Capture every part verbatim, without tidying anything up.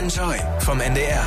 Enjoy vom N D R.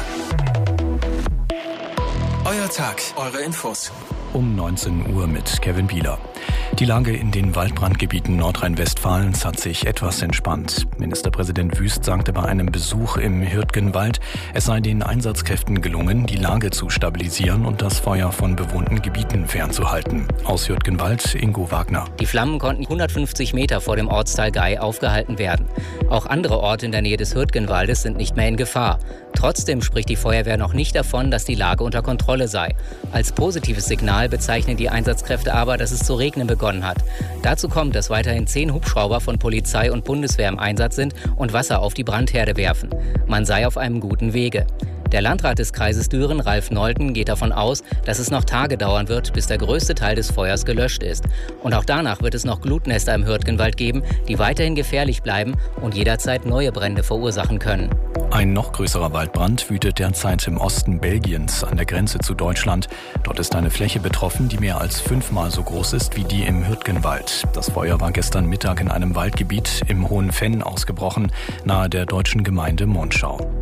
Euer Tag, eure Infos. Um neunzehn Uhr mit Kevin Bieler. Die Lage in den Waldbrandgebieten Nordrhein-Westfalens hat sich etwas entspannt. Ministerpräsident Wüst sagte bei einem Besuch im Hürtgenwald, es sei den Einsatzkräften gelungen, die Lage zu stabilisieren und das Feuer von bewohnten Gebieten fernzuhalten. Aus Hürtgenwald, Ingo Wagner. Die Flammen konnten hundertfünfzig Meter vor dem Ortsteil Gei aufgehalten werden. Auch andere Orte in der Nähe des Hürtgenwaldes sind nicht mehr in Gefahr. Trotzdem spricht die Feuerwehr noch nicht davon, dass die Lage unter Kontrolle sei. Als positives Signal bezeichnen die Einsatzkräfte aber, dass es zu regnen begonnen hat. Dazu kommt, dass weiterhin zehn Hubschrauber von Polizei und Bundeswehr im Einsatz sind und Wasser auf die Brandherde werfen. Man sei auf einem guten Wege. Der Landrat des Kreises Düren, Ralf Nolten, geht davon aus, dass es noch Tage dauern wird, bis der größte Teil des Feuers gelöscht ist. Und auch danach wird es noch Glutnester im Hürtgenwald geben, die weiterhin gefährlich bleiben und jederzeit neue Brände verursachen können. Ein noch größerer Waldbrand wütet derzeit im Osten Belgiens an der Grenze zu Deutschland. Dort ist eine Fläche betroffen, die mehr als fünfmal so groß ist wie die im Hürtgenwald. Das Feuer war gestern Mittag in einem Waldgebiet im Hohen Venn ausgebrochen, nahe der deutschen Gemeinde Monschau.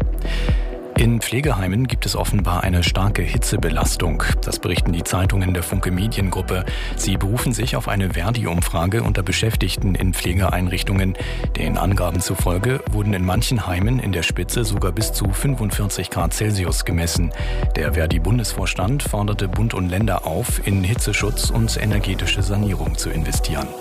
In Pflegeheimen gibt es offenbar eine starke Hitzebelastung. Das berichten die Zeitungen der Funke Mediengruppe. Sie berufen sich auf eine Verdi-Umfrage unter Beschäftigten in Pflegeeinrichtungen. Den Angaben zufolge wurden in manchen Heimen in der Spitze sogar bis zu fünfundvierzig Grad Celsius gemessen. Der Verdi-Bundesvorstand forderte Bund und Länder auf, in Hitzeschutz und energetische Sanierung zu investieren.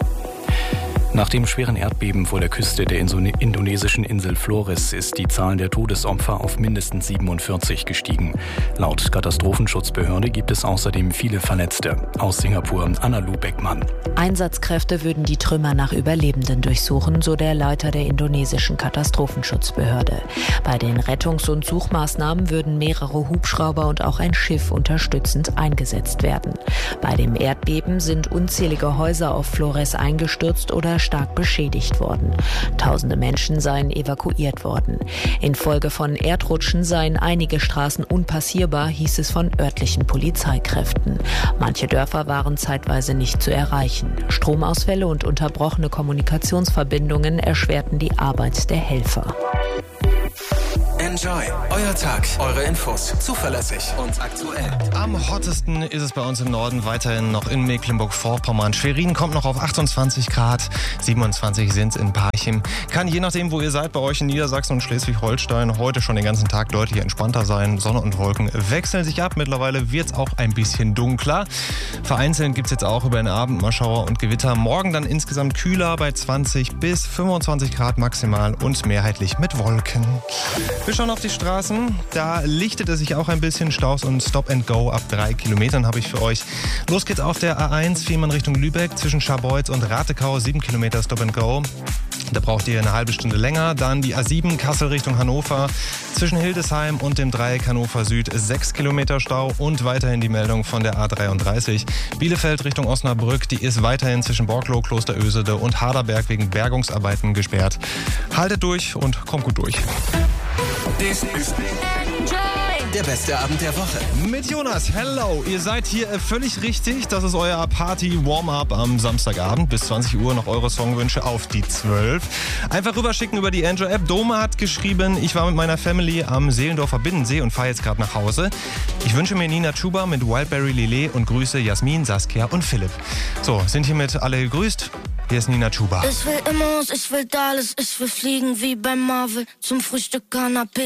Nach dem schweren Erdbeben vor der Küste der indonesischen Insel Flores ist die Zahl der Todesopfer auf mindestens siebenundvierzig gestiegen. Laut Katastrophenschutzbehörde gibt es außerdem viele Verletzte. Aus Singapur Anna-Lu Beckmann. Einsatzkräfte würden die Trümmer nach Überlebenden durchsuchen, so der Leiter der indonesischen Katastrophenschutzbehörde. Bei den Rettungs- und Suchmaßnahmen würden mehrere Hubschrauber und auch ein Schiff unterstützend eingesetzt werden. Bei dem Erdbeben sind unzählige Häuser auf Flores eingestürzt oder stark beschädigt worden. Tausende Menschen seien evakuiert worden. Infolge von Erdrutschen seien einige Straßen unpassierbar, hieß es von örtlichen Polizeikräften. Manche Dörfer waren zeitweise nicht zu erreichen. Stromausfälle und unterbrochene Kommunikationsverbindungen erschwerten die Arbeit der Helfer. Enjoy. Euer Tag, eure Infos. Zuverlässig und aktuell. Am hottesten ist es bei uns im Norden weiterhin noch in Mecklenburg-Vorpommern. Schwerin kommt noch auf achtundzwanzig Grad, siebenundzwanzig sind es in Parchim. Kann je nachdem, wo ihr seid, bei euch in Niedersachsen und Schleswig-Holstein heute schon den ganzen Tag deutlich entspannter sein. Sonne und Wolken wechseln sich ab. Mittlerweile wird es auch ein bisschen dunkler. Vereinzelt gibt es jetzt auch über den Abend mal Schauer und Gewitter. Morgen dann insgesamt kühler bei zwanzig bis fünfundzwanzig Grad maximal und mehrheitlich mit Wolken. Wir schauen auf die Straßen. Da lichtet es sich auch ein bisschen. Staus und Stop and Go ab drei Kilometern habe ich für euch. Los geht's auf der A eins, Fehmarn Richtung Lübeck, zwischen Scharbeutz und Ratekau, sieben Kilometer Stop and Go. Da braucht ihr eine halbe Stunde länger. Dann die A sieben, Kassel Richtung Hannover, zwischen Hildesheim und dem Dreieck Hannover Süd, sechs Kilometer Stau. Und weiterhin die Meldung von der A dreiunddreißig, Bielefeld Richtung Osnabrück. Die ist weiterhin zwischen Borglow, Klosterösede und Harderberg wegen Bergungsarbeiten gesperrt. Haltet durch und kommt gut durch. Dies ist der beste Abend der Woche. Mit Jonas, hello. Ihr seid hier völlig richtig. Das ist euer Party-Warm-Up am Samstagabend. Bis zwanzig Uhr noch eure Songwünsche auf die zwölf. Einfach rüberschicken über die Enjoy-App. Doma hat geschrieben, ich war mit meiner Family am Seelendorfer Binnensee und fahre jetzt gerade nach Hause. Ich wünsche mir Nina Chuba mit Wildberry Lillet und grüße Jasmin, Saskia und Philipp. So, sind hiermit alle gegrüßt. Hier ist Nina Chuba. Ich will Immos, ich will alles, ich will fliegen wie bei Marvel. Zum Frühstück Canapé.